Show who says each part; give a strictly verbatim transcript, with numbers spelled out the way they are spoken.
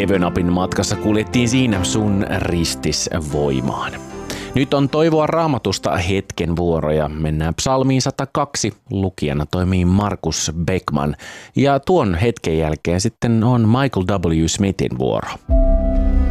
Speaker 1: Evönapin matkassa kuljettiin siinä sun ristis voimaan. Nyt on toivoa Raamatusta hetken vuoroja. Mennään psalmiin sata kaksi. Lukijana toimii Markus Beckman. Ja tuon hetken jälkeen sitten on Michael W. Smithin vuoro.